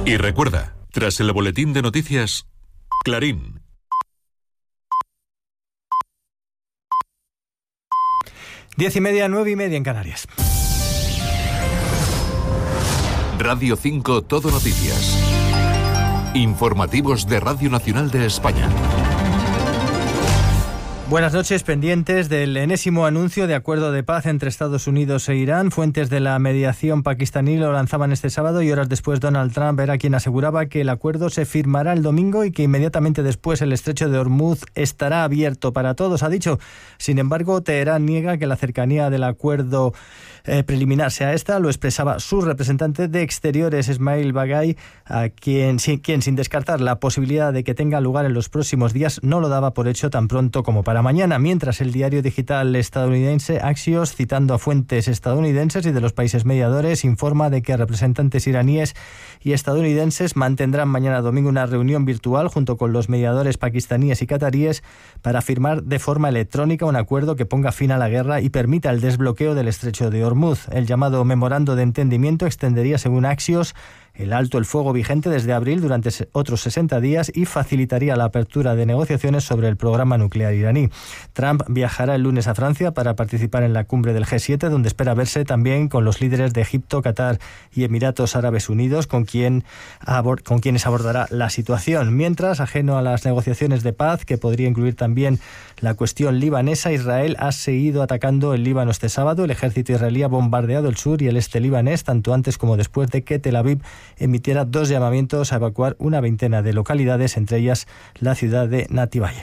Y recuerda, tras el boletín de noticias, Clarín. 10:30, 9:30 en Canarias. Radio 5 Todo Noticias. Informativos de Radio Nacional de España. Buenas noches, pendientes del enésimo anuncio de acuerdo de paz entre Estados Unidos e Irán. Fuentes de la mediación pakistaní lo lanzaban este sábado y horas después Donald Trump era quien aseguraba que el acuerdo se firmará el domingo y que inmediatamente después el estrecho de Hormuz estará abierto para todos, ha dicho. Sin embargo, Teherán niega que la cercanía del acuerdo preliminar sea esta. Lo expresaba su representante de Exteriores, Esmail Bagay, a quien sin descartar la posibilidad de que tenga lugar en los próximos días, no lo daba por hecho tan pronto como para mañana, mientras el diario digital estadounidense Axios, citando a fuentes estadounidenses y de los países mediadores, informa de que representantes iraníes y estadounidenses mantendrán mañana domingo una reunión virtual junto con los mediadores pakistaníes y cataríes para firmar de forma electrónica un acuerdo que ponga fin a la guerra y permita el desbloqueo del estrecho de Hormuz. El llamado memorando de entendimiento extendería, según Axios, el alto el fuego vigente desde abril durante otros 60 días y facilitaría la apertura de negociaciones sobre el programa nuclear iraní. Trump viajará el lunes a Francia para participar en la cumbre del G7, donde espera verse también con los líderes de Egipto, Qatar y Emiratos Árabes Unidos, con quienes abordará la situación. Mientras, ajeno a las negociaciones de paz, que podría incluir también la cuestión libanesa, Israel ha seguido atacando el Líbano este sábado. El ejército israelí ha bombardeado el sur y el este libanés, tanto antes como después de que Tel Aviv emitiera 2 llamamientos a evacuar una veintena de localidades, entre ellas la ciudad de Nativalle.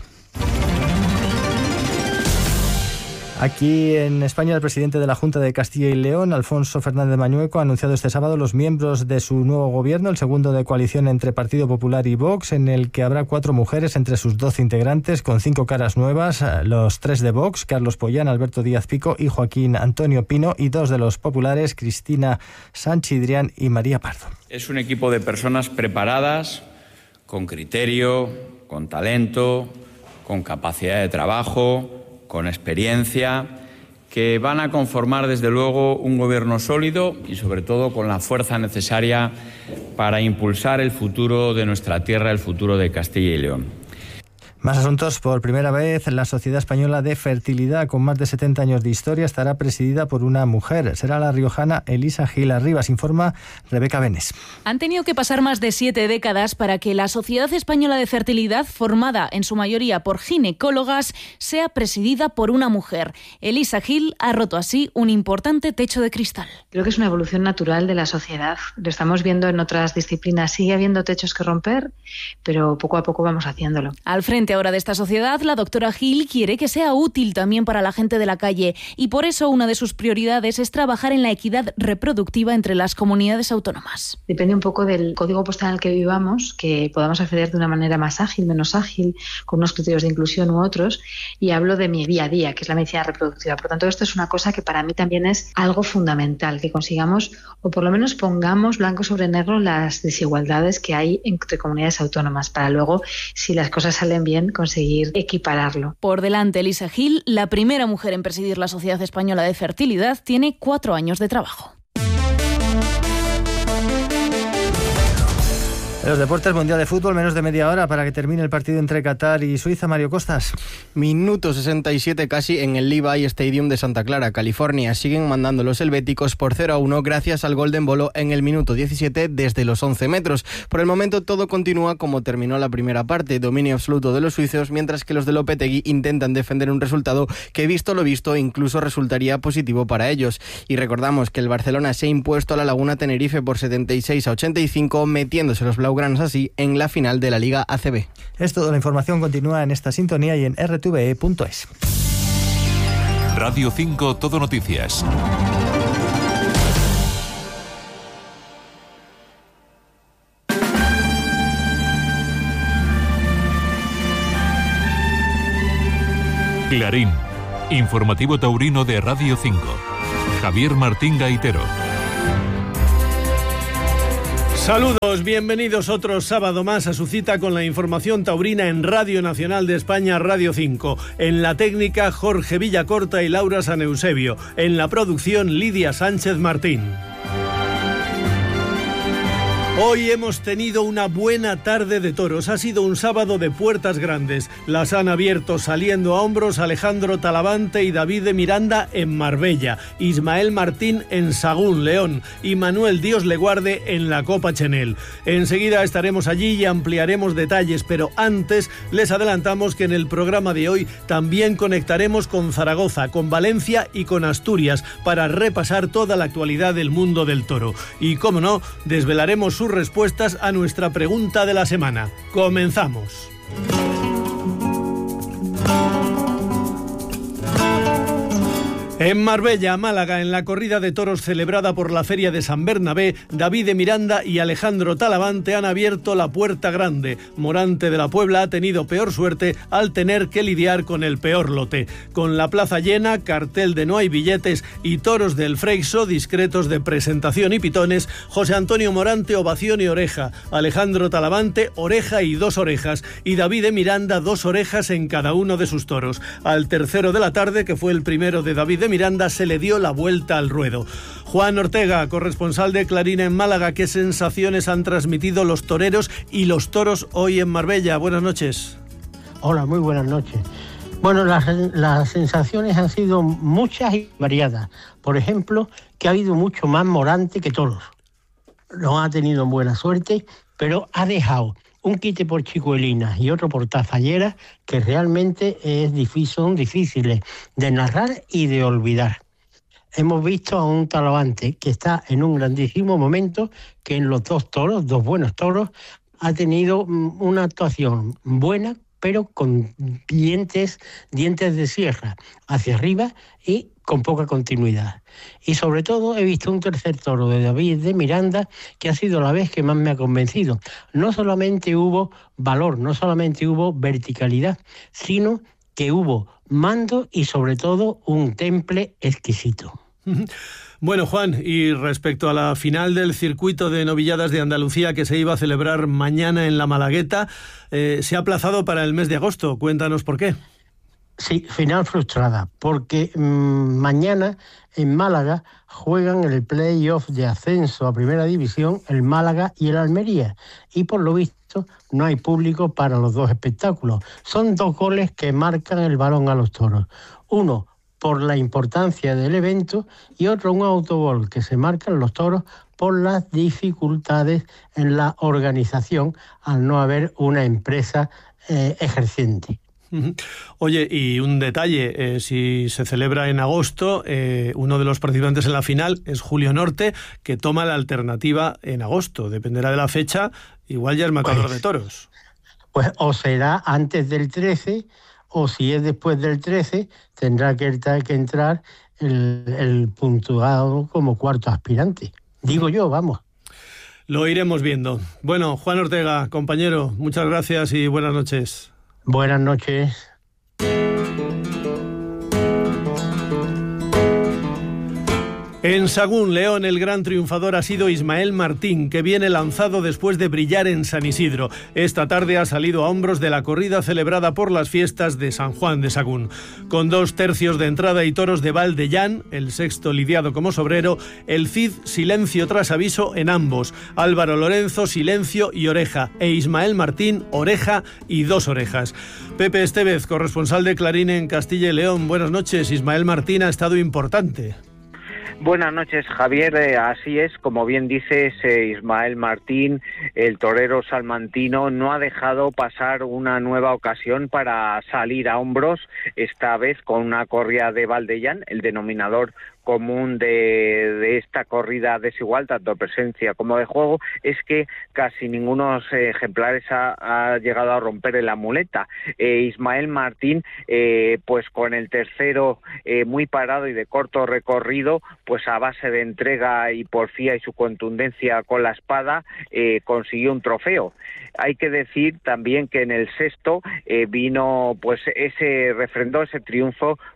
Aquí en España, el presidente de la Junta de Castilla y León, Alfonso Fernández Mañueco, ha anunciado este sábado los miembros de su nuevo gobierno, el segundo de coalición entre Partido Popular y Vox, en el que habrá 4 mujeres entre sus 12 integrantes, con 5 caras nuevas, los 3 de Vox, Carlos Pollán, Alberto Díaz Pico y Joaquín Antonio Pino, y 2 de los populares, Cristina Sanchidrián y María Pardo. Es un equipo de personas preparadas, con criterio, con talento, con capacidad de trabajo, con experiencia, que van a conformar desde luego un gobierno sólido y sobre todo con la fuerza necesaria para impulsar el futuro de nuestra tierra, el futuro de Castilla y León. Más asuntos. Por primera vez, la Sociedad Española de Fertilidad, con más de 70 años de historia, estará presidida por una mujer. Será la riojana Elisa Gil Arribas, informa Rebeca Benes. Han tenido que pasar más de 7 décadas para que la Sociedad Española de Fertilidad, formada en su mayoría por ginecólogas, sea presidida por una mujer. Elisa Gil ha roto así un importante techo de cristal. Creo que es una evolución natural de la sociedad. Lo estamos viendo en otras disciplinas. Sigue habiendo techos que romper, pero poco a poco vamos haciéndolo. Al frente ahora de esta sociedad, la doctora Gil quiere que sea útil también para la gente de la calle y por eso una de sus prioridades es trabajar en la equidad reproductiva entre las comunidades autónomas. Depende un poco del código postal en el que vivamos, que podamos acceder de una manera más ágil, menos ágil, con unos criterios de inclusión u otros, y hablo de mi día a día, que es la medicina reproductiva. Por lo tanto, esto es una cosa que para mí también es algo fundamental, que consigamos o por lo menos pongamos blanco sobre negro las desigualdades que hay entre comunidades autónomas, para luego, si las cosas salen bien, conseguir equipararlo. Por delante, Elisa Gil, la primera mujer en presidir la Sociedad Española de Fertilidad, tiene 4 años de trabajo. En los deportes, Mundial de Fútbol, menos de media hora para que termine el partido entre Qatar y Suiza. Mario Costas. Minuto 67 casi en el Levi Stadium de Santa Clara, California. Siguen mandando los helvéticos por 0-1 gracias al gol de Embolo en el minuto 17 desde los 11 metros. Por el momento todo continúa como terminó la primera parte, dominio absoluto de los suizos, mientras que los de Lopetegui intentan defender un resultado que, visto lo visto, incluso resultaría positivo para ellos. Y recordamos que el Barcelona se ha impuesto a la Laguna Tenerife por 76-85, metiéndose los blaugranas así en la final de la Liga ACB. Es todo. La información continúa en esta sintonía y en rtve.es. Radio 5 Todo Noticias. Clarín, informativo taurino de Radio 5. Javier Martín Gaitero. Saludos, bienvenidos otro sábado más a su cita con la información taurina en Radio Nacional de España, Radio 5. En la técnica, Jorge Villacorta y Laura San Eusebio. En la producción, Lidia Sánchez Martín. Hoy hemos tenido una buena tarde de toros. Ha sido un sábado de puertas grandes. Las han abierto saliendo a hombros Alejandro Talavante y David de Miranda en Marbella, Ismael Martín en Sagún, León, y Manuel Dios le guarde en la Copa Chenel. Enseguida estaremos allí y ampliaremos detalles, pero antes les adelantamos que en el programa de hoy también conectaremos con Zaragoza, con Valencia y con Asturias para repasar toda la actualidad del mundo del toro. Y, cómo no, desvelaremos sus respuestas a nuestra pregunta de la semana. Comenzamos. En Marbella, Málaga, en la corrida de toros celebrada por la Feria de San Bernabé, David de Miranda y Alejandro Talavante han abierto la puerta grande. Morante de la Puebla ha tenido peor suerte al tener que lidiar con el peor lote. Con la plaza llena, cartel de no hay billetes y toros del Freixo, discretos de presentación y pitones, José Antonio Morante, ovación y oreja. Alejandro Talavante, oreja y 2 orejas. Y David de Miranda, 2 orejas en cada uno de sus toros. Al tercero de la tarde, que fue el primero de David de Miranda, se le dio la vuelta al ruedo. Juan Ortega, corresponsal de Clarín en Málaga, ¿qué sensaciones han transmitido los toreros y los toros hoy en Marbella? Buenas noches. Hola, muy buenas noches. Bueno, las sensaciones han sido muchas y variadas. Por ejemplo, que ha habido mucho más Morante que toros. No ha tenido buena suerte, pero ha dejado un quite por chicuelinas y otro por tafalleras que realmente son difíciles de narrar y de olvidar. Hemos visto a un Talavante que está en un grandísimo momento, que en los 2 toros, 2 buenos toros, ha tenido una actuación buena, pero con dientes de sierra hacia arriba y con poca continuidad. Y sobre todo he visto un tercer toro de David de Miranda que ha sido la vez que más me ha convencido. No solamente hubo valor, no solamente hubo verticalidad, sino que hubo mando y sobre todo un temple exquisito. Bueno, Juan, y respecto a la final del circuito de novilladas de Andalucía que se iba a celebrar mañana en la Malagueta, se ha aplazado para el mes de agosto. Cuéntanos por qué. Sí, final frustrada, porque mañana en Málaga juegan el play-off de ascenso a Primera División el Málaga y el Almería, y por lo visto no hay público para los 2 espectáculos. Son 2 goles que marcan el balón a los toros. Uno por la importancia del evento y otro un autogol que se marcan los toros por las dificultades en la organización al no haber una empresa ejerciente. Oye, y un detalle, si se celebra en agosto, uno de los participantes en la final es Julio Norte, que toma la alternativa en agosto. Dependerá de la fecha, igual ya es matador de toros. Pues o será antes del 13, o si es después del 13, tendrá que entrar el puntuado como cuarto aspirante. Digo yo, vamos. Lo iremos viendo. Bueno, Juan Ortega, compañero, muchas gracias y buenas noches. Buenas noches. En Sagún, León, el gran triunfador ha sido Ismael Martín, que viene lanzado después de brillar en San Isidro. Esta tarde ha salido a hombros de la corrida celebrada por las fiestas de San Juan de Sagún. Con 2 tercios de entrada y toros de Valdellán, el sexto lidiado como sobrero, el Cid silencio tras aviso en ambos, Álvaro Lorenzo silencio y oreja, e Ismael Martín oreja y 2 orejas. Pepe Estevez, corresponsal de Clarín en Castilla y León, buenas noches. Ismael Martín ha estado importante. Buenas noches, Javier. Así es, como bien dices, Ismael Martín, el torero salmantino, no ha dejado pasar una nueva ocasión para salir a hombros, esta vez con una corrida de Valdellán, el denominador común de esta corrida desigual, tanto de presencia como de juego, es que casi ninguno de los ejemplares ha llegado a romper la muleta. Ismael Martín, pues con el tercero muy parado y de corto recorrido, pues a base de entrega y porfía y su contundencia con la espada, consiguió un trofeo. Hay que decir también que en el sexto vino, pues refrendó ese triunfo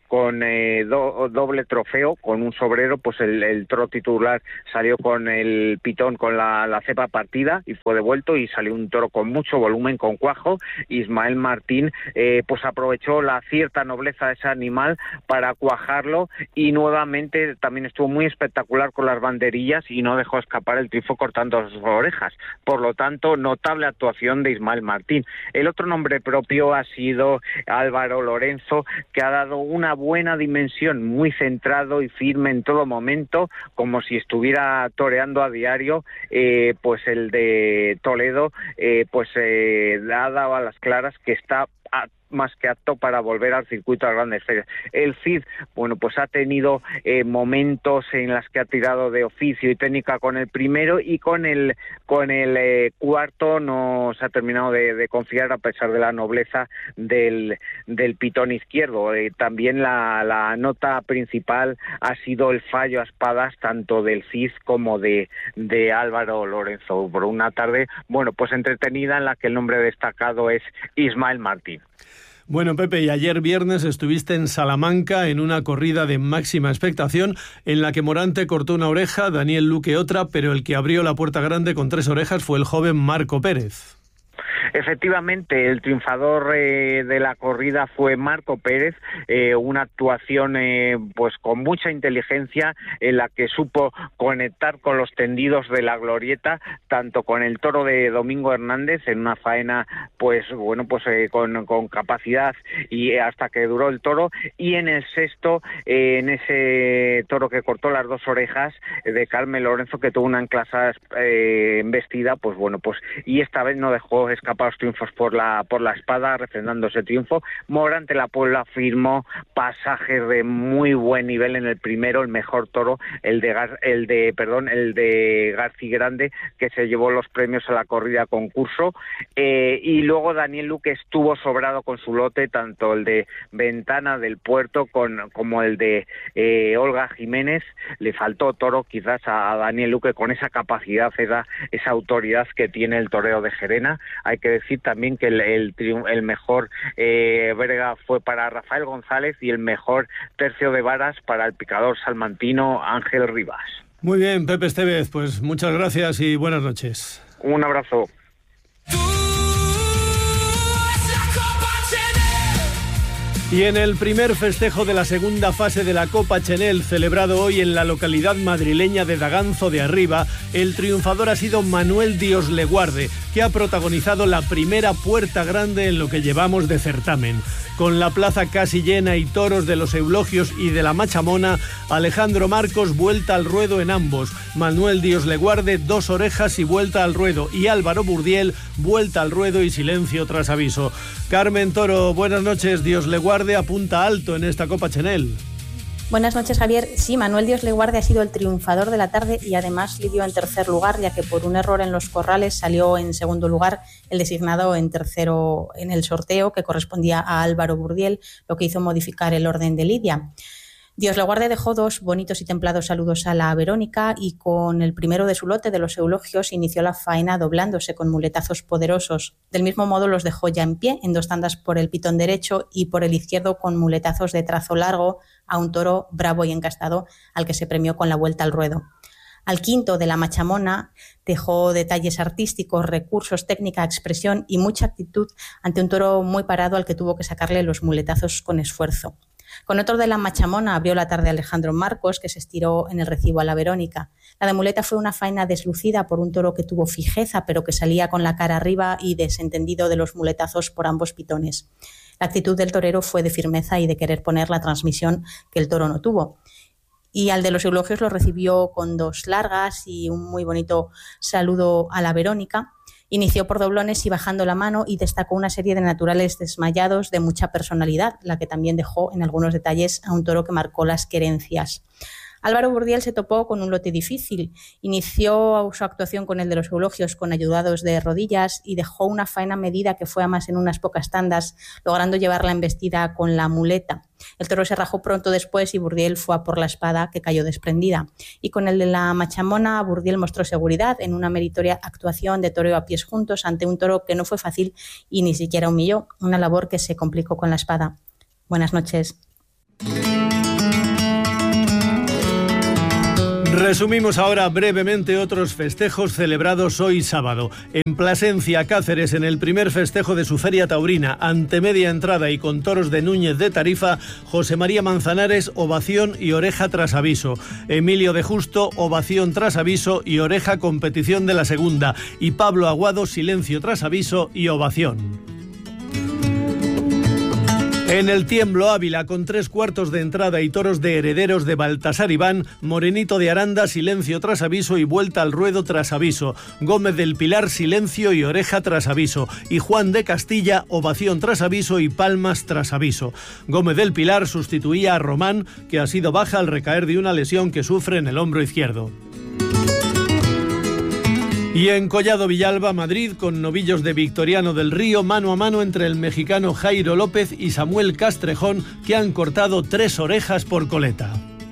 con doble trofeo, con un sobrero, pues el toro titular salió con el pitón con la cepa partida y fue devuelto, y salió un toro con mucho volumen, con cuajo. Ismael Martín pues aprovechó la cierta nobleza de ese animal para cuajarlo, y nuevamente también estuvo muy espectacular con las banderillas y no dejó escapar el triunfo cortando sus orejas. Por lo tanto, notable actuación de Ismael Martín. El otro nombre propio ha sido Álvaro Lorenzo, que ha dado una buena dimensión, muy centrado y firme en todo momento, como si estuviera toreando a diario. Pues el de Toledo ha dado a las claras que está más que apto para volver al circuito de las grandes ferias. El Cid, bueno, pues ha tenido momentos en las que ha tirado de oficio y técnica con el primero, y con el cuarto no se ha terminado de confiar, a pesar de la nobleza del pitón izquierdo. También la nota principal ha sido el fallo a espadas tanto del Cid como de Álvaro Lorenzo, por una tarde, bueno, pues entretenida, en la que el nombre destacado es Ismael Martín. Bueno, Pepe, y ayer viernes estuviste en Salamanca en una corrida de máxima expectación en la que Morante cortó una oreja, Daniel Luque otra, pero el que abrió la puerta grande con 3 orejas fue el joven Marco Pérez. Efectivamente, el triunfador de la corrida fue Marco Pérez, una actuación pues con mucha inteligencia, en la que supo conectar con los tendidos de la glorieta, tanto con el toro de Domingo Hernández, en una faena con capacidad, y hasta que duró el toro, y en el sexto, en ese toro que cortó las 2 orejas de Carmen Lorenzo, que tuvo una enclasada embestida, y esta vez no dejó escapar los triunfos por la espada, refrendando ese triunfo. Morante la Puebla firmó pasajes de muy buen nivel en el primero, el mejor toro, el de García Grande, que se llevó los premios a la corrida concurso, y luego Daniel Luque estuvo sobrado con su lote, tanto el de Ventana del Puerto como el de Olga Jiménez. Le faltó toro quizás a Daniel Luque, con esa capacidad, esa autoridad que tiene el toreo de Gerena. Hay que decir también que el mejor verga fue para Rafael González, y el mejor tercio de varas para el picador salmantino Ángel Rivas. Muy bien, Pepe Estevez, pues muchas gracias y buenas noches. Un abrazo. Y en el primer festejo de la segunda fase de la Copa Chenel, celebrado hoy en la localidad madrileña de Daganzo de Arriba, el triunfador ha sido Manuel Dios le guarde, que ha protagonizado la primera puerta grande en lo que llevamos de certamen. Con la plaza casi llena y toros de los Eulogios y de la Machamona, Alejandro Marcos vuelta al ruedo en ambos, Manuel Dios le guarde 2 orejas y vuelta al ruedo, y Álvaro Burdiel vuelta al ruedo y silencio tras aviso. Carmen Toro, buenas noches. Dios le guarde apunta alto en esta Copa Chenel. Buenas noches, Javier. Sí, Manuel Dios le guarde ha sido el triunfador de la tarde, y además lidió en tercer lugar, ya que por un error en los corrales salió en segundo lugar el designado en tercero en el sorteo, que correspondía a Álvaro Burdiel, lo que hizo modificar el orden de lidia. Dios le guarde dejó 2 bonitos y templados saludos a la Verónica, y con el primero de su lote de los Eulogios inició la faena doblándose con muletazos poderosos. Del mismo modo los dejó ya en pie en 2 tandas por el pitón derecho y por el izquierdo con muletazos de trazo largo a un toro bravo y encastado, al que se premió con la vuelta al ruedo. Al quinto, de la Machamona, dejó detalles artísticos, recursos, técnica, expresión y mucha actitud ante un toro muy parado, al que tuvo que sacarle los muletazos con esfuerzo. Con otro de la Machamona abrió la tarde Alejandro Marcos, que se estiró en el recibo a la Verónica. La de muleta fue una faena deslucida por un toro que tuvo fijeza, pero que salía con la cara arriba y desentendido de los muletazos por ambos pitones. La actitud del torero fue de firmeza y de querer poner la transmisión que el toro no tuvo. Y al de los Eulogios lo recibió con 2 largas y un muy bonito saludo a la Verónica. Inició por doblones y bajando la mano, y destacó una serie de naturales desmayados de mucha personalidad, la que también dejó en algunos detalles a un toro que marcó las querencias. Álvaro Burdiel se topó con un lote difícil. Inició su actuación con el de los Eulogios con ayudados de rodillas, y dejó una faena medida que fue a más en unas pocas tandas, logrando llevar la embestida con la muleta. El toro se rajó pronto después, y Burdiel fue a por la espada, que cayó desprendida. Y con el de la Machamona, Burdiel mostró seguridad en una meritoria actuación de toreo a pies juntos ante un toro que no fue fácil y ni siquiera humilló, una labor que se complicó con la espada. Buenas noches. Resumimos ahora brevemente otros festejos celebrados hoy sábado. En Plasencia, Cáceres, en el primer festejo de su feria taurina, ante media entrada y con toros de Núñez de Tarifa, José María Manzanares, ovación y oreja tras aviso. Emilio de Justo, ovación tras aviso y oreja, competición de la segunda. Y Pablo Aguado, silencio tras aviso y ovación. En el Tiemblo Ávila, con 3/4 de entrada y toros de herederos de Baltasar Iván, Morenito de Aranda, silencio tras aviso y vuelta al ruedo tras aviso. Gómez del Pilar, silencio y oreja tras aviso. Y Juan de Castilla, ovación tras aviso y palmas tras aviso. Gómez del Pilar sustituía a Román, que ha sido baja al recaer de una lesión que sufre en el hombro izquierdo. Y en Collado Villalba, Madrid, con novillos de Victoriano del Río, mano a mano entre el mexicano Jairo López y Samuel Castrejón, que han cortado 3 orejas por coleta.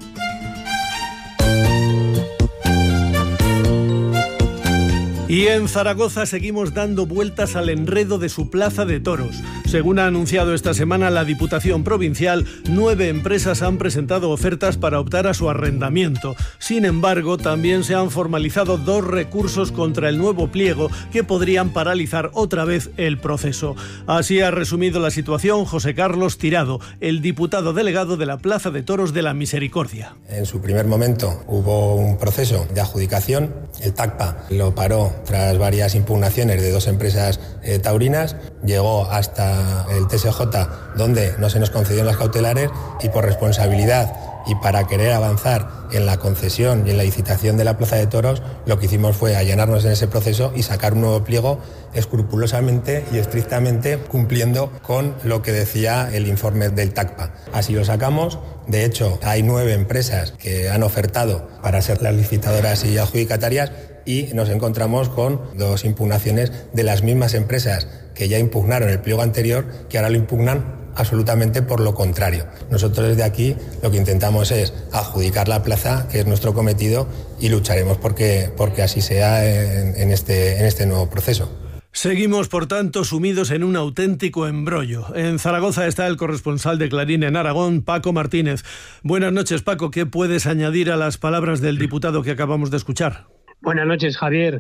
Y en Zaragoza seguimos dando vueltas al enredo de su plaza de toros. Según ha anunciado esta semana la Diputación Provincial, 9 empresas han presentado ofertas para optar a su arrendamiento. Sin embargo, también se han formalizado 2 recursos contra el nuevo pliego que podrían paralizar otra vez el proceso. Así ha resumido la situación José Carlos Tirado, el diputado delegado de la Plaza de Toros de la Misericordia. En su primer momento hubo un proceso de adjudicación. El TACPA lo paró tras varias impugnaciones de 2 empresas taurinas, llegó hasta el TSJ, donde no se nos concedieron las cautelares, y por responsabilidad y para querer avanzar en la concesión y en la licitación de la Plaza de Toros, lo que hicimos fue allanarnos en ese proceso y sacar un nuevo pliego escrupulosamente y estrictamente cumpliendo con lo que decía el informe del TACPA. Así lo sacamos. De hecho, hay 9 empresas que han ofertado para ser las licitadoras y adjudicatarias, y nos encontramos con 2 impugnaciones de las mismas empresas que ya impugnaron el pliego anterior, que ahora lo impugnan absolutamente por lo contrario. Nosotros desde aquí lo que intentamos es adjudicar la plaza, que es nuestro cometido, y lucharemos porque así sea en este nuevo proceso. Seguimos, por tanto, sumidos en un auténtico embrollo. En Zaragoza está el corresponsal de Clarín en Aragón, Paco Martínez. Buenas noches, Paco. ¿Qué puedes añadir a las palabras del diputado que acabamos de escuchar? Buenas noches, Javier.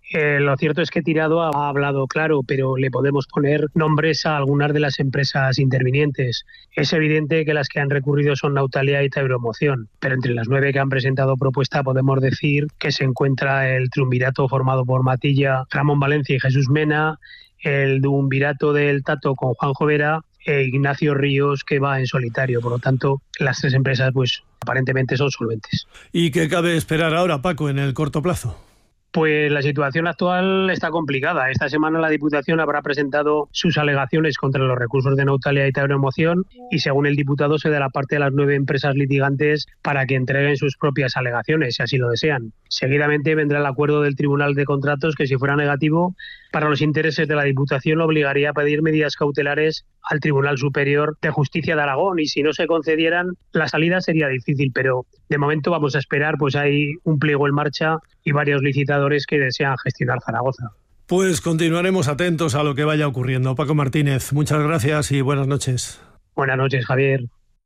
Lo cierto es que Tirado ha hablado claro, pero le podemos poner nombres a algunas de las empresas intervinientes. Es evidente que las que han recurrido son Nautalia y Tauromoción, pero entre las 9 que han presentado propuesta podemos decir que se encuentra el triunvirato formado por Matilla, Ramón Valencia y Jesús Mena, el duumvirato del Tato con Juanjo Vera e Ignacio Ríos, que va en solitario. Por lo tanto, las 3 empresas pues aparentemente son solventes. ¿Y qué cabe esperar ahora, Paco, en el corto plazo? Pues la situación actual está complicada. Esta semana la Diputación habrá presentado sus alegaciones contra los recursos de Nautalia y Tauromoción, y según el diputado se da la parte de las 9 empresas litigantes para que entreguen sus propias alegaciones, si así lo desean. Seguidamente vendrá el acuerdo del Tribunal de Contratos, que si fuera negativo para los intereses de la Diputación lo obligaría a pedir medidas cautelares al Tribunal Superior de Justicia de Aragón, y si no se concedieran la salida sería difícil, pero de momento vamos a esperar, pues hay un pliego en marcha y varios licitadores que desean gestionar Zaragoza. Pues continuaremos atentos a lo que vaya ocurriendo. Paco Martínez, muchas gracias y buenas noches. Buenas noches, Javier.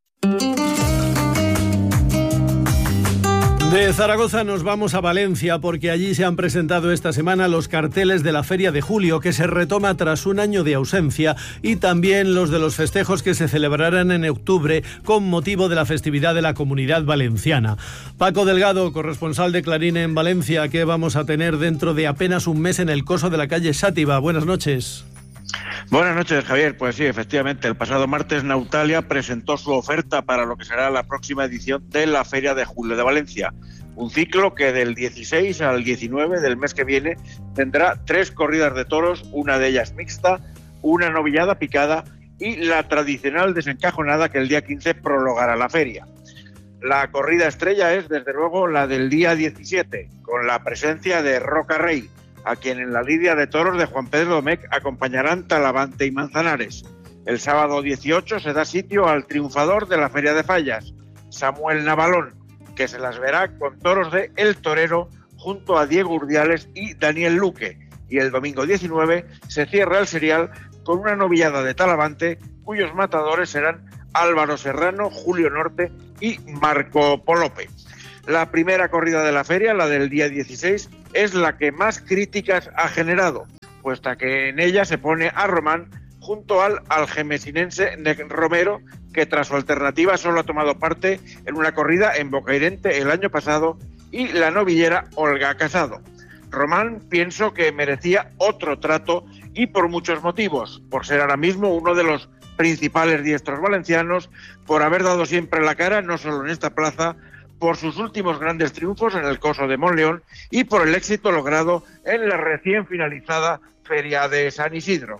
De Zaragoza nos vamos a Valencia, porque allí se han presentado esta semana los carteles de la Feria de Julio, que se retoma tras un año de ausencia, y también los de los festejos que se celebrarán en octubre con motivo de la festividad de la Comunidad Valenciana. Paco Delgado, corresponsal de Clarín en Valencia, ¿qué vamos a tener dentro de apenas un mes en el coso de la calle Sátiva? Buenas noches. Buenas noches, Javier. Pues sí, efectivamente, el pasado martes Nautalia presentó su oferta para lo que será la próxima edición de la Feria de Julio de Valencia. Un ciclo que del 16 al 19 del mes que viene tendrá 3 corridas de toros, una de ellas mixta, una novillada picada y la tradicional desencajonada, que el día 15 prologará la feria. La corrida estrella es, desde luego, la del día 17, con la presencia de Roca Rey, a quien en la lidia de toros de Juan Pedro Domecq acompañarán Talavante y Manzanares. El sábado 18 se da sitio al triunfador de la Feria de Fallas, Samuel Navalón, que se las verá con toros de El Torero junto a Diego Urdiales y Daniel Luque. Y el domingo 19 se cierra el serial con una novillada de Talavante, cuyos matadores serán Álvaro Serrano, Julio Norte y Marco Polope. La primera corrida de la feria, la del día 16, es la que más críticas ha generado, puesto que en ella se pone a Román junto al algemesinense Nec Romero, que tras su alternativa solo ha tomado parte en una corrida en Bocairente el año pasado, y la novillera Olga Casado. Román pienso que merecía otro trato y por muchos motivos, por ser ahora mismo uno de los principales diestros valencianos, por haber dado siempre la cara, no solo en esta plaza, por sus últimos grandes triunfos en el Coso de Monleón y por el éxito logrado en la recién finalizada Feria de San Isidro.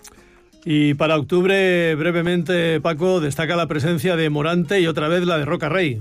Y para octubre, brevemente, Paco, destaca la presencia de Morante y otra vez la de Roca Rey.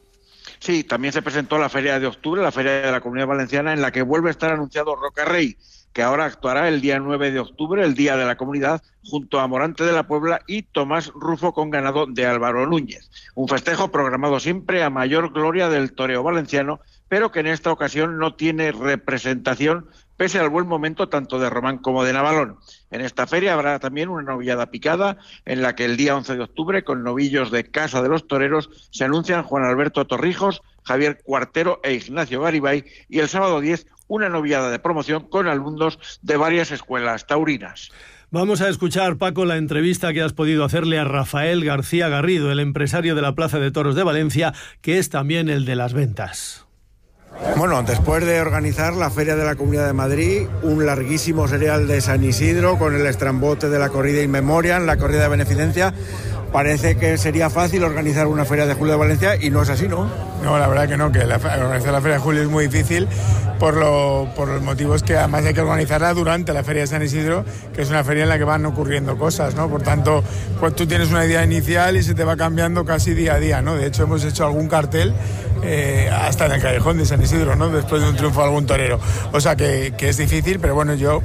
Sí, también se presentó la Feria de Octubre, la Feria de la Comunidad Valenciana, en la que vuelve a estar anunciado Roca Rey, que ahora actuará el día 9 de octubre, el Día de la Comunidad, junto a Morante de la Puebla y Tomás Rufo con ganado de Álvaro Núñez. Un festejo programado siempre a mayor gloria del toreo valenciano, pero que en esta ocasión no tiene representación pese al buen momento tanto de Román como de Navalón. En esta feria habrá también una novillada picada, en la que el día 11 de octubre, con novillos de Casa de los Toreros, se anuncian Juan Alberto Torrijos, Javier Cuartero e Ignacio Garibay, y el sábado 10 una novillada de promoción con alumnos de varias escuelas taurinas. Vamos a escuchar, Paco, la entrevista que has podido hacerle a Rafael García Garrido, el empresario de la Plaza de Toros de Valencia, que es también el de las ventas. Bueno, después de organizar la Feria de la Comunidad de Madrid, un larguísimo serial de San Isidro con el estrambote de la corrida in memoriam, la corrida de beneficencia, parece que sería fácil organizar una Feria de Julio de Valencia y no es así, ¿no? No, la verdad que no, que organizar la Feria de Julio es muy difícil por los motivos que además hay que organizarla durante la Feria de San Isidro, que es una feria en la que van ocurriendo cosas, ¿no? Por tanto, pues tú tienes una idea inicial y se te va cambiando casi día a día, ¿no? De hecho, hemos hecho algún cartel hasta en el callejón de San Isidro, ¿no? Después de un triunfo de algún torero. O sea que es difícil, pero bueno, yo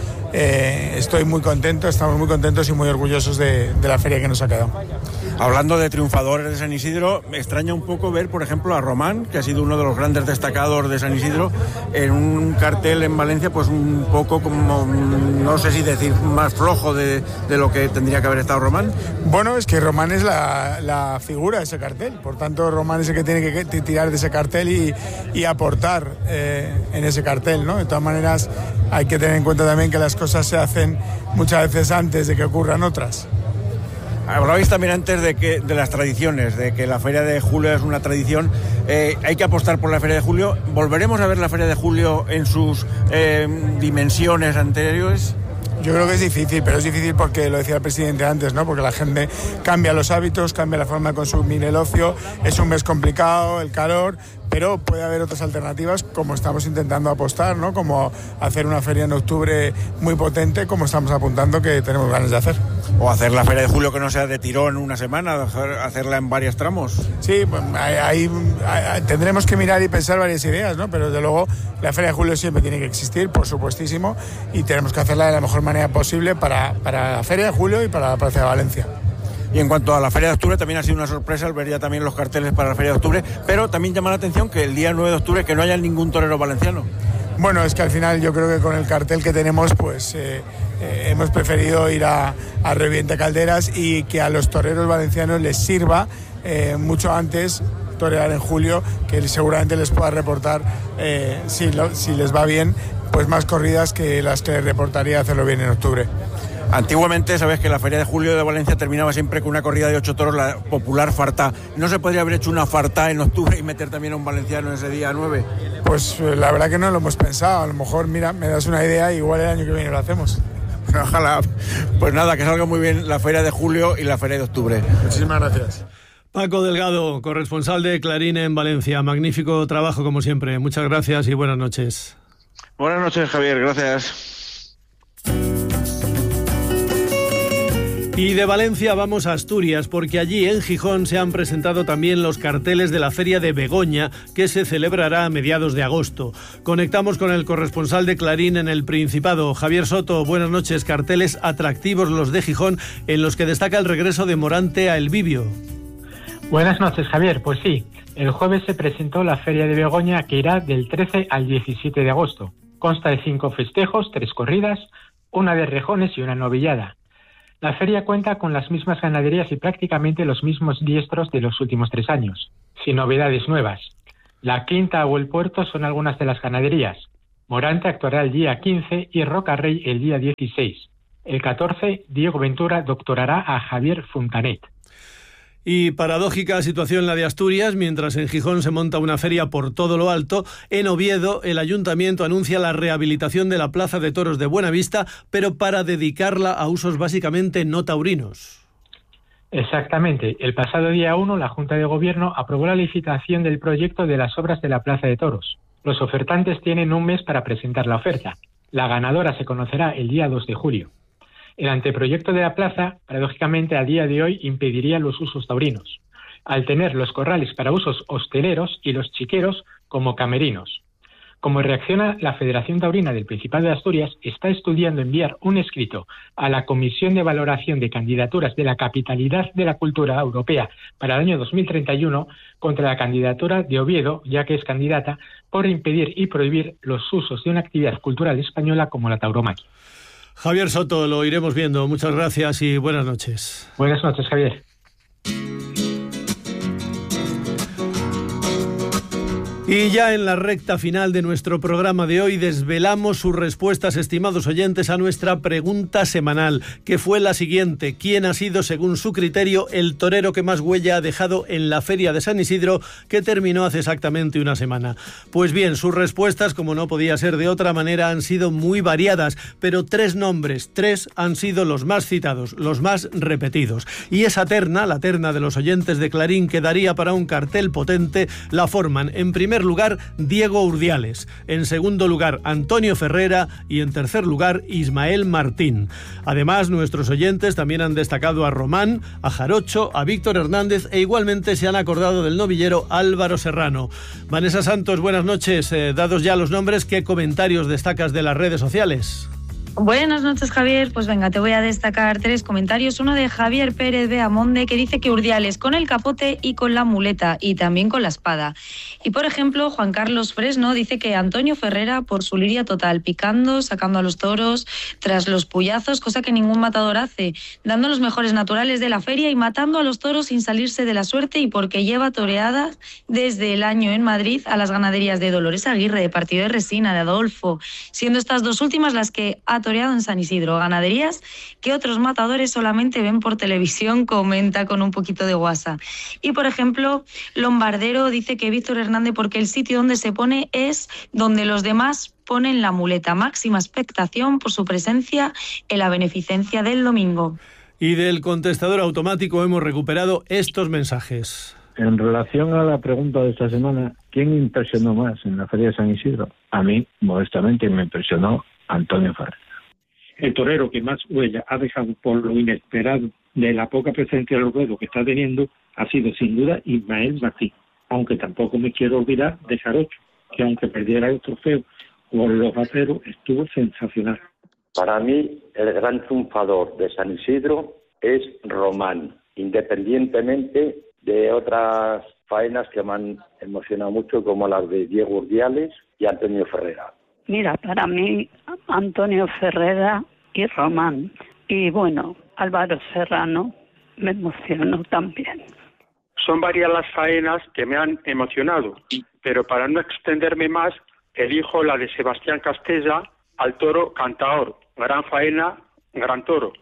estoy muy contento, estamos muy contentos y muy orgullosos de la feria que nos ha quedado. Hablando de triunfadores de San Isidro, me extraña un poco ver, por ejemplo, a Román, que ha sido uno de los grandes destacados de San Isidro, en un cartel en Valencia, pues un poco como, no sé si decir, más flojo de lo que tendría que haber estado Román. Bueno, es que Román es la figura de ese cartel, por tanto Román es el que tiene que tirar de ese cartel y aportar en ese cartel, ¿no? De todas maneras, hay que tener en cuenta también que las cosas se hacen muchas veces antes de que ocurran otras. Hablabais también antes de las tradiciones, de que la Feria de Julio es una tradición. Hay que apostar por la Feria de Julio. ¿Volveremos a ver la Feria de Julio en sus dimensiones anteriores? Yo creo que es difícil, pero es difícil porque lo decía el presidente antes, ¿no? Porque la gente cambia los hábitos, cambia la forma de consumir el ocio, es un mes complicado, el calor, pero puede haber otras alternativas como estamos intentando apostar, ¿no? Como hacer una feria en octubre muy potente, como estamos apuntando que tenemos ganas de hacer. O hacer la Feria de Julio que no sea de tirón una semana, hacerla en varios tramos. Sí, pues ahí tendremos que mirar y pensar varias ideas, ¿no? Pero desde luego la Feria de Julio siempre tiene que existir, por supuestísimo, y tenemos que hacerla de la mejor manera posible para la Feria de Julio y para la Plaza de Valencia. Y en cuanto a la Feria de Octubre, también ha sido una sorpresa el ver ya también los carteles para la Feria de Octubre, pero también llama la atención que el día 9 de octubre que no haya ningún torero valenciano. Bueno, es que al final yo creo que con el cartel que tenemos, pues hemos preferido ir a Reviente Calderas y que a los toreros valencianos les sirva mucho antes torear en julio, que seguramente les pueda reportar, si les va bien, pues más corridas que las que les reportaría hacerlo bien en octubre. Antiguamente, sabes que la Feria de Julio de Valencia terminaba siempre con una corrida de 8 toros, la popular fartá. ¿No se podría haber hecho una fartá en octubre y meter también a un valenciano ese día 9? Pues la verdad que no lo hemos pensado. A lo mejor, mira, me das una idea y igual el año que viene lo hacemos. Ojalá. Pues nada, que salga muy bien la Feria de Julio y la Feria de Octubre. Muchísimas gracias. Paco Delgado, corresponsal de Clarín en Valencia. Magnífico trabajo como siempre. Muchas gracias y buenas noches. Buenas noches, Javier. Gracias. Y de Valencia vamos a Asturias, porque allí en Gijón se han presentado también los carteles de la Feria de Begoña, que se celebrará a mediados de agosto. Conectamos con el corresponsal de Clarín en el Principado, Javier Soto. Buenas noches. Carteles atractivos los de Gijón, en los que destaca el regreso de Morante a El Bibio. Buenas noches, Javier. Pues sí, el jueves se presentó la Feria de Begoña, que irá del 13 al 17 de agosto. Consta de 5 festejos, 3 corridas, una de rejones y una novillada. La feria cuenta con las mismas ganaderías y prácticamente los mismos diestros de los últimos 3 años, sin novedades nuevas. La Quinta o el Puerto son algunas de las ganaderías. Morante actuará el día 15 y Rocarrey el día 16. El 14, Diego Ventura doctorará a Javier Fontanet. Y paradójica situación la de Asturias, mientras en Gijón se monta una feria por todo lo alto, en Oviedo el ayuntamiento anuncia la rehabilitación de la Plaza de Toros de Buenavista, pero para dedicarla a usos básicamente no taurinos. Exactamente. El pasado día 1 la Junta de Gobierno aprobó la licitación del proyecto de las obras de la Plaza de Toros. Los ofertantes tienen un mes para presentar la oferta. La ganadora se conocerá el día 2 de julio. El anteproyecto de la plaza, paradójicamente, a día de hoy impediría los usos taurinos, al tener los corrales para usos hosteleros y los chiqueros como camerinos. Como reacciona, la Federación Taurina del Principado de Asturias está estudiando enviar un escrito a la Comisión de Valoración de Candidaturas de la Capitalidad de la Cultura Europea para el año 2031 contra la candidatura de Oviedo, ya que es candidata, por impedir y prohibir los usos de una actividad cultural española como la tauromaquia. Javier Soto, lo iremos viendo. Muchas gracias y buenas noches. Buenas noches, Javier. Y ya en la recta final de nuestro programa de hoy desvelamos sus respuestas, estimados oyentes, a nuestra pregunta semanal, que fue la siguiente: ¿quién ha sido, según su criterio, el torero que más huella ha dejado en la Feria de San Isidro, que terminó hace exactamente una semana? Pues bien, sus respuestas, como no podía ser de otra manera, han sido muy variadas, pero 3 nombres, 3 han sido los más citados, los más repetidos. Y esa terna, la terna de los oyentes de Clarín, que daría para un cartel potente, la forman en primer lugar Diego Urdiales, en segundo lugar Antonio Ferrera y en tercer lugar Ismael Martín. Además, nuestros oyentes también han destacado a Román, a Jarocho, a Víctor Hernández e igualmente se han acordado del novillero Álvaro Serrano. Vanessa Santos, buenas noches. Dados ya los nombres, ¿qué comentarios destacas de las redes sociales? Buenas noches, Javier. Pues venga, te voy a destacar 3 comentarios. Uno de Javier Pérez Beamonde, que dice que Urdiales con el capote y con la muleta y también con la espada. Y por ejemplo, Juan Carlos Fresno dice que Antonio Ferrera por su liria total, picando, sacando a los toros tras los puyazos, cosa que ningún matador hace, dando los mejores naturales de la feria y matando a los toros sin salirse de la suerte, y porque lleva toreadas desde el año en Madrid a las ganaderías de Dolores Aguirre, de Partido de Resina, de Adolfo, siendo estas 2 últimas las que ha toreado en San Isidro, ganaderías que otros matadores solamente ven por televisión, comenta con un poquito de guasa. Y por ejemplo, Lombardero dice que Víctor Hernández, porque el sitio donde se pone es donde los demás ponen la muleta. Máxima expectación por su presencia en la beneficencia del domingo. Y del contestador automático hemos recuperado estos mensajes. En relación a la pregunta de esta semana, ¿quién impresionó más en la Feria de San Isidro? A mí, modestamente, me impresionó Antonio Ferrera. El torero que más huella ha dejado por lo inesperado de la poca presencia del ruedo que está teniendo ha sido sin duda Ismael Martín, aunque tampoco me quiero olvidar de Jarocho, que aunque perdiera el trofeo por los aceros estuvo sensacional. Para mí el gran triunfador de San Isidro es Román, independientemente de otras faenas que me han emocionado mucho, como las de Diego Urdiales y Antonio Ferrera. Mira, para mí, Antonio Ferrera y Román. Y bueno, Álvaro Serrano me emocionó también. Son varias las faenas que me han emocionado, pero para no extenderme más, elijo la de Sebastián Castella al toro Cantaor. Gran faena, gran toro.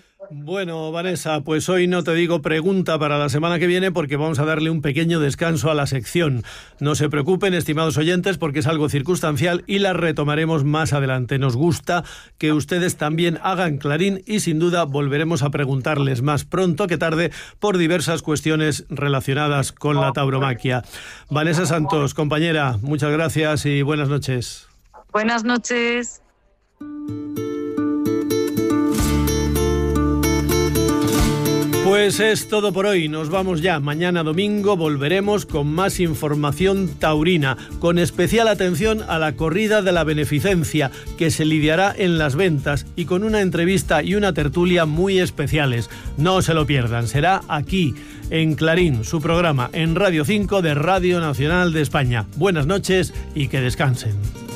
Bueno, Vanessa, pues hoy no te digo pregunta para la semana que viene porque vamos a darle un pequeño descanso a la sección. No se preocupen, estimados oyentes, porque es algo circunstancial y la retomaremos más adelante. Nos gusta que ustedes también hagan Clarín y sin duda volveremos a preguntarles más pronto que tarde por diversas cuestiones relacionadas con la tauromaquia. Vanessa Santos, compañera, muchas gracias y buenas noches. Buenas noches. Pues es todo por hoy, nos vamos ya. Mañana domingo volveremos con más información taurina, con especial atención a la corrida de la beneficencia, que se lidiará en Las Ventas, y con una entrevista y una tertulia muy especiales. No se lo pierdan, será aquí, en Clarín, su programa en Radio 5 de Radio Nacional de España. Buenas noches y que descansen.